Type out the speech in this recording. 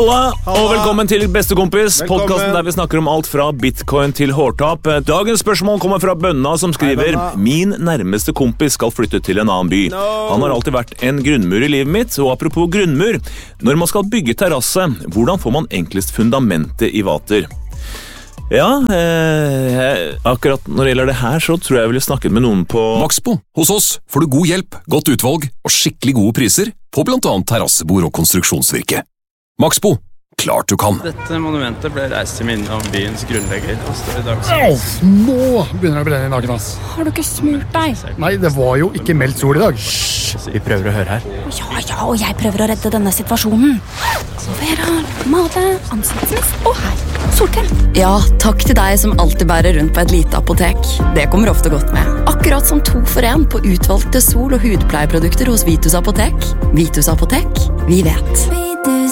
Halla, og velkommen til Bestekompis, podcasten der vi snakker om alt fra bitcoin til hårtap. Dagens spørsmål kommer fra Bønna som skriver: Min nærmeste kompis skal flytte til en annen by. Han har alltid vært en grunnmur i livet mitt, og apropos grunnmur, når man skal bygge terrasse, hvordan får man enklest fundamentet i vater? Ja, akkurat når det gjelder det her, så tror jeg ville snakket med noen på Maxbo. Hos oss får du god hjelp, godt utvalg og skikkelig gode priser på blant annet terrassebord og konstruksjonsvirke. Maxbo, klart du kan. Dette monumentet ble reist til minne om byens grunnlegger. Nå begynner det å brenne i naken, ass. Har du ikke smurt deg? Nei, det var jo ikke meldt sol i dag. Vi prøver å høre her. Ja, og jeg prøver å redde denne situasjonen. Vera, male, ansiktsmist, og her, solkrem. Ja, takk til deg som alltid bærer rundt på et lite apotek. Det kommer ofte godt med. Akkurat som 2 for 1 på utvalgte sol- og hudpleieprodukter hos Vitus Apotek. Vitus Apotek, vi vet.